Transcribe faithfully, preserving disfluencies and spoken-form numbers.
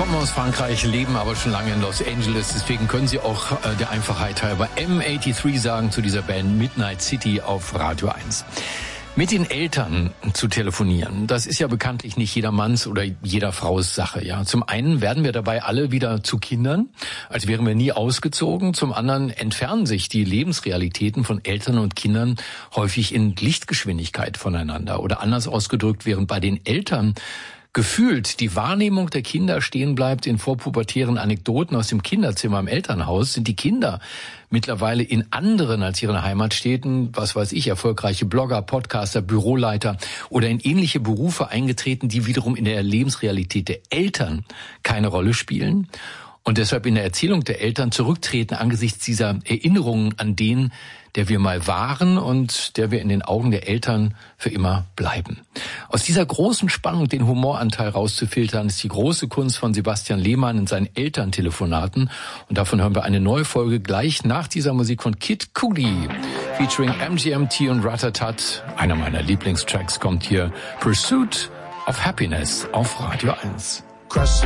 Kommen aus Frankreich, leben aber schon lange in Los Angeles. Deswegen können Sie auch äh, der Einfachheit halber M dreiundachtzig sagen zu dieser Band Midnight City auf Radio eins. Mit den Eltern zu telefonieren, das ist ja bekanntlich nicht jedermanns oder jeder Frau's Sache. Ja, zum einen werden wir dabei alle wieder zu Kindern, als wären wir nie ausgezogen. Zum anderen entfernen sich die Lebensrealitäten von Eltern und Kindern häufig in Lichtgeschwindigkeit voneinander. Oder anders ausgedrückt, während bei den Eltern gefühlt die Wahrnehmung der Kinder stehen bleibt in vorpubertären Anekdoten aus dem Kinderzimmer im Elternhaus, sind die Kinder mittlerweile in anderen als ihren Heimatstädten, was weiß ich, erfolgreiche Blogger, Podcaster, Büroleiter oder in ähnliche Berufe eingetreten, die wiederum in der Lebensrealität der Eltern keine Rolle spielen und deshalb in der Erzählung der Eltern zurücktreten angesichts dieser Erinnerungen an den, der wir mal waren und der wir in den Augen der Eltern für immer bleiben. Aus dieser großen Spannung den Humoranteil rauszufiltern, ist die große Kunst von Sebastian Lehmann in seinen Elterntelefonaten. Und davon hören wir eine neue Folge gleich nach dieser Musik von Kid Cudi, featuring M G M T und Ratatat. Einer meiner Lieblingstracks kommt hier, Pursuit of Happiness auf Radio eins.